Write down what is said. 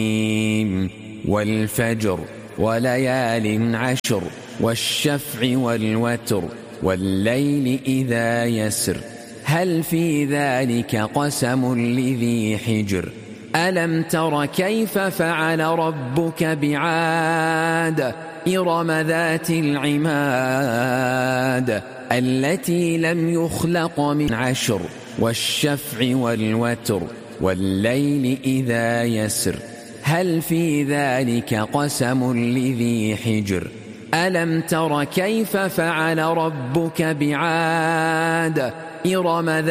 والفجر وليال عشر والشفع والوتر والليل إذا يسر هل في ذلك قسم لذي حجر ألم تر كيف فعل ربك بعاد إرم ذات العماد التي لم يخلق من عشر والشفع والوتر والليل إذا يسر هل في ذلك قسم لذي حجر ألم تر كيف فعل ربك بعاد إرم